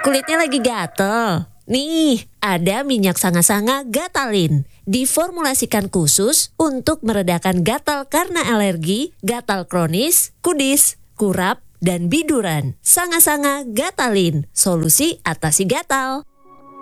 Kulitnya lagi gatel. Nih, ada minyak sanga-sanga Gatalin. Diformulasikan khusus untuk meredakan gatal karena alergi, gatal kronis, kudis, kurap, dan biduran. Sanga-sanga Gatalin, solusi atasi gatal.